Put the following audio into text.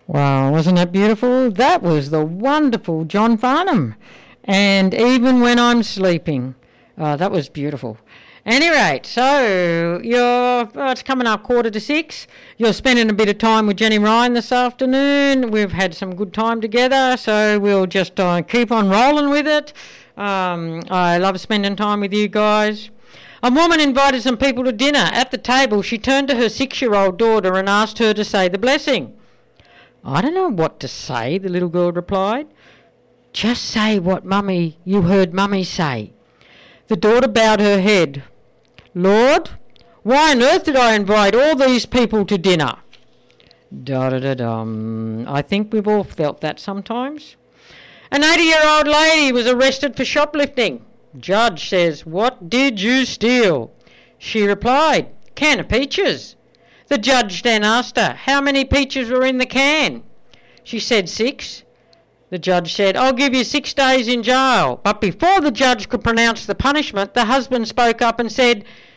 Wow, wasn't that beautiful? That was the wonderful John Farnham. And even when I'm sleeping. That was beautiful. Any rate, so it's coming up 5:45. You're spending a bit of time with Jenny Ryan this afternoon. We've had some good time together, so we'll just keep on rolling with it. I love spending time with you guys. A woman invited some people to dinner. At the table, she turned to her 6-year-old daughter and asked her to say the blessing. "I don't know what to say," the little girl replied. "Just say what you heard Mummy say." The daughter bowed her head. "Lord, why on earth did I invite all these people to dinner?" Da-da-da-dum. I think we've all felt that sometimes. An 80-year-old lady was arrested for shoplifting. Judge says, "What did you steal?" She replied, "Can of peaches." The judge then asked her, "How many peaches were in the can?" She said 6. The judge said, "I'll give you 6 days in jail." But before the judge could pronounce the punishment, the husband spoke up and said,